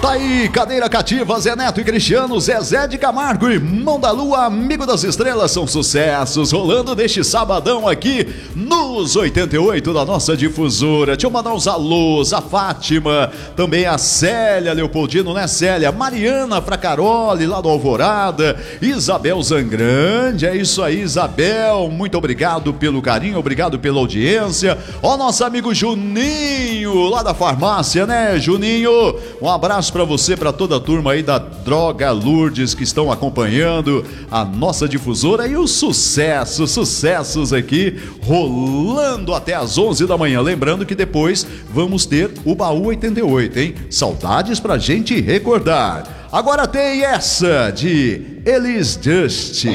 Tá aí, cadeira cativa, Zé Neto e Cristiano, Zezé de Camargo e Mão da Lua, Amigo das Estrelas, são sucessos rolando neste sabadão aqui nos 88 da nossa difusora. Deixa eu mandar uns alôs, a Fátima, também a Célia Leopoldino, né Célia? Mariana Fracaroli, lá do Alvorada, Isabel Zangrande, é isso aí Isabel, muito obrigado pelo carinho, obrigado pela audiência. Ó, nosso amigo Juninho, lá da farmácia, né Juninho? Um abraço pra você, pra toda a turma aí da Droga Lourdes que estão acompanhando a nossa difusora e os sucessos aqui rolando até às 11 da manhã. Lembrando que depois vamos ter o Baú 88, hein? Saudades pra gente recordar. Agora tem essa de Elis Just.